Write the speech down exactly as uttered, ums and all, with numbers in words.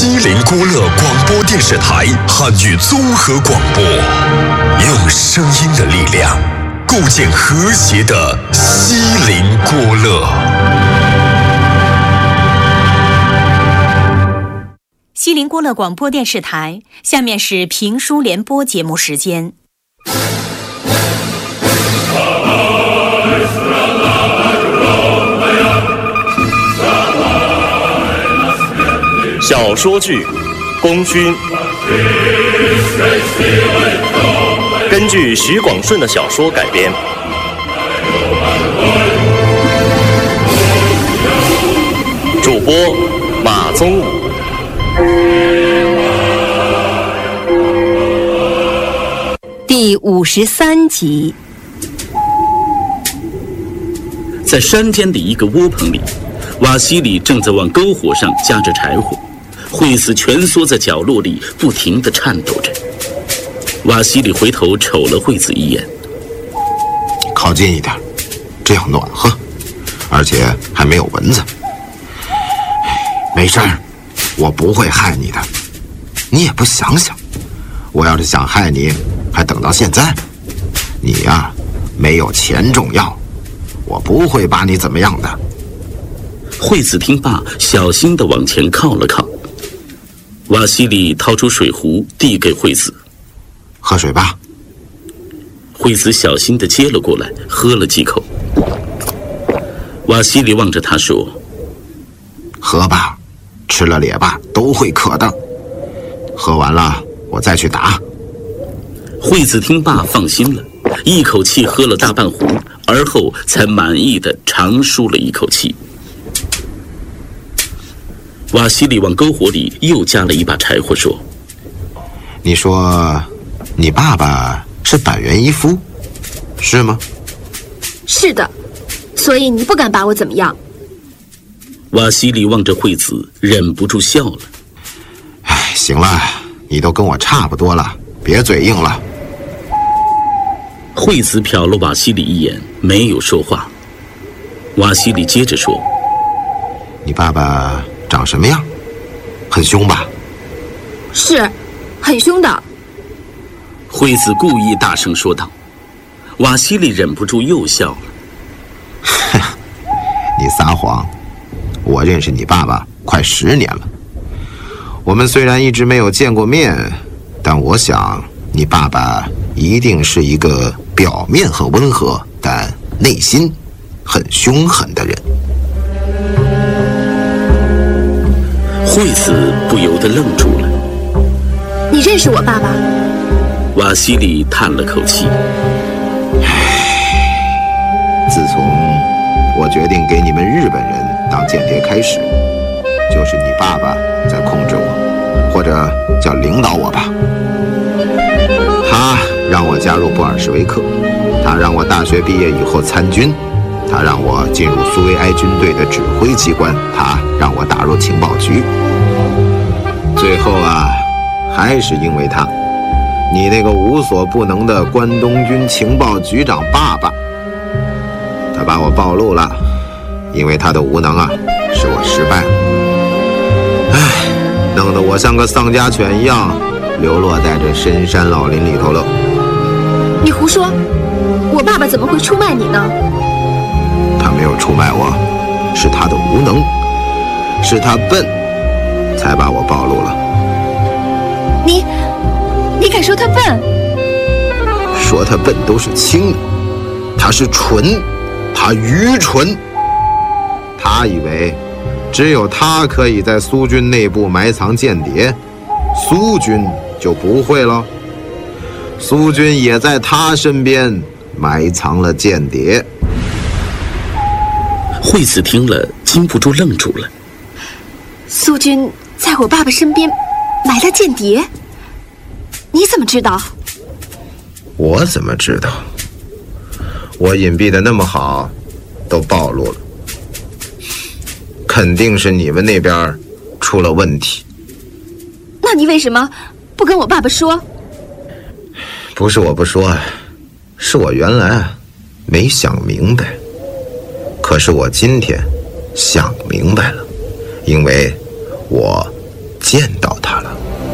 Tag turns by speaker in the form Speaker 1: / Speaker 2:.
Speaker 1: 西林郭勒广播电视台汉语综合广播，用声音的力量构建和谐的西林郭勒。
Speaker 2: 西林郭勒广播电视台，下面是评书联播节目时间。
Speaker 3: 小说剧《功勋》，根据许广顺的小说改编。主播马宗武。
Speaker 2: 第五十三集。
Speaker 4: 在山间的一个窝棚里，瓦西里正在往篝火上加着柴火，惠子蜷缩在角落里，不停地颤抖着。瓦西里回头瞅了惠子一眼：“
Speaker 5: 靠近一点，这样暖和，而且还没有蚊子。没事儿，我不会害你的。你也不想想，我要是想害你，还等到现在？你呀，没有钱重要，我不会把你怎么样的。”
Speaker 4: 惠子听罢，小心地往前靠了靠。瓦西里掏出水壶递给惠子：“
Speaker 5: 喝水吧。”
Speaker 4: 惠子小心地接了过来，喝了几口。瓦西里望着他说：“
Speaker 5: 喝吧，吃了咧巴都会渴的。喝完了，我再去打。”
Speaker 4: 惠子听罢放心了，一口气喝了大半壶，而后才满意地长舒了一口气。瓦西里往篝火里又加了一把柴火，说：“
Speaker 5: 你说，你爸爸是板垣一夫，是吗？”“
Speaker 6: 是的，所以你不敢把我怎么样。”
Speaker 4: 瓦西里望着惠子，忍不住笑了。
Speaker 5: “哎，行了，你都跟我差不多了，别嘴硬了。”
Speaker 4: 惠子瞟了瓦西里一眼，没有说话。瓦西里接着说：“
Speaker 5: 你爸爸长什么样？很凶吧？”“
Speaker 6: 是，很凶的。”
Speaker 4: 惠子故意大声说道。瓦西里忍不住又笑了。
Speaker 5: “你撒谎！我认识你爸爸快十年了。我们虽然一直没有见过面，但我想你爸爸一定是一个表面很温和，但内心很凶狠的人。”
Speaker 4: 惠子不由得愣住了。
Speaker 6: “你认识我爸爸？”
Speaker 4: 瓦西里叹了口气。
Speaker 5: “自从我决定给你们日本人当间谍开始，就是你爸爸在控制我，或者叫领导我吧。他让我加入布尔什维克，他让我大学毕业以后参军，他让我进入苏维埃军队的指挥机关，他让我打入情报局。最后啊，还是因为他，你那个无所不能的关东军情报局长爸爸，他把我暴露了。因为他的无能啊，使我失败了。唉，弄得我像个丧家犬一样，流落在这深山老林里头了。”“
Speaker 6: 你胡说！我爸爸怎么会出卖你呢？”“
Speaker 5: 他没有出卖我，是他的无能，是他笨，才把我暴露了。”“
Speaker 6: 你，你敢说他笨？”“
Speaker 5: 说他笨都是轻的，他是蠢，他愚蠢。他以为只有他可以在苏军内部埋藏间谍，苏军就不会了。苏军也在他身边埋藏了间谍。”
Speaker 4: 惠子听了，禁不住愣住了。
Speaker 6: “苏军在我爸爸身边埋了间谍？你怎么知道？”“
Speaker 5: 我怎么知道？我隐蔽的那么好，都暴露了。肯定是你们那边出了问题。”“
Speaker 6: 那你为什么不跟我爸爸说？”“
Speaker 5: 不是我不说，是我原来没想明白。可是我今天想明白了，因为我见到他了。